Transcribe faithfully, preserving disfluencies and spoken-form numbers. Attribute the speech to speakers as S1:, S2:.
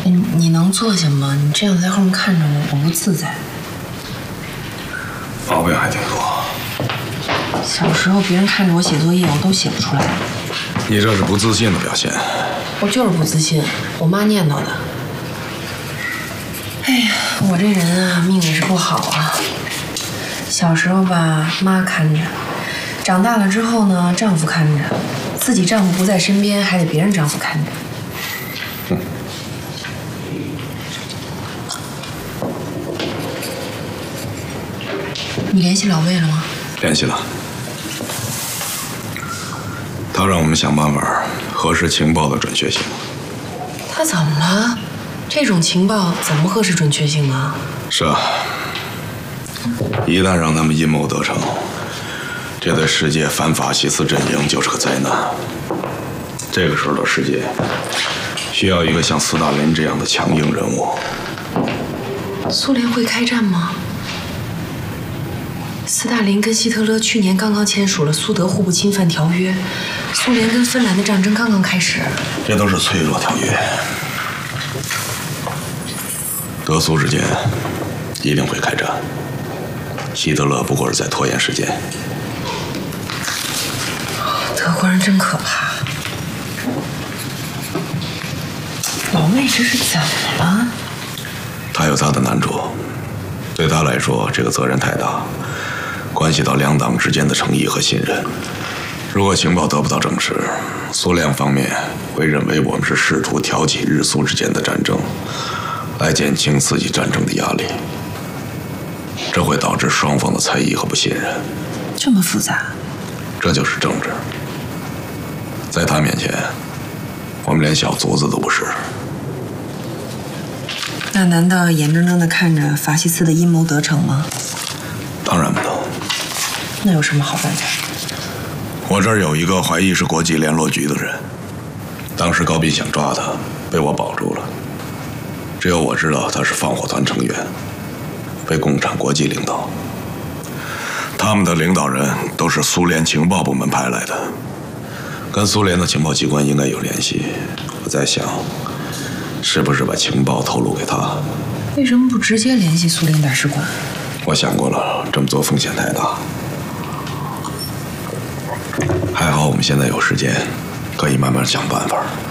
S1: 你你能坐下吗？你这样在后面看着我，我不自在。
S2: 毛病还挺多。
S1: 小时候别人看着我写作业，我都写不出来。
S2: 你这是不自信的表现。
S1: 我就是不自信，我妈念叨的。哎呀，我这人啊，命也是不好啊。小时候吧，妈看着；长大了之后呢，丈夫看着；自己丈夫不在身边，还得别人丈夫看着。
S2: 嗯。
S1: 你联系老魏了吗？
S2: 联系了。他让我们想办法核实情报的准确性。
S1: 他怎么了？这种情报怎么核实准确性啊？
S2: 是啊，一旦让他们阴谋得逞，这对世界反法西斯阵营就是个灾难。这个时候的世界需要一个像斯大林这样的强硬人物。
S1: 苏联会开战吗？斯大林跟希特勒去年刚刚签署了苏德互不侵犯条约，苏联跟芬兰的战争刚刚开始。
S2: 这都是脆弱条约，德苏之间一定会开战。希特勒不过是在拖延时间。
S1: 德国人真可怕。老魏这是怎么了？
S2: 他有他的难处，对他来说这个责任太大，关系到两党之间的诚意和信任。如果情报得不到证实，苏联方面会认为我们是试图挑起日苏之间的战争，来减轻刺激战争的压力，这会导致双方的猜疑和不信任。
S1: 这么复杂？
S2: 这就是政治。在他面前，我们连小卒子都不是。
S1: 那难道眼睁睁地看着法西斯的阴谋得逞吗？
S2: 当然不能。
S1: 那有什么好办法？
S2: 我这儿有一个怀疑是国际联络局的人，当时高斌想抓他，被我保住了。只有我知道他是放火团成员，被共产国际领导。他们的领导人都是苏联情报部门派来的，跟苏联的情报机关应该有联系。我在想，是不是把情报透露给他？
S1: 为什么不直接联系苏联大使馆？
S2: 我想过了，这么做风险太大。还好我们现在有时间，可以慢慢想办法。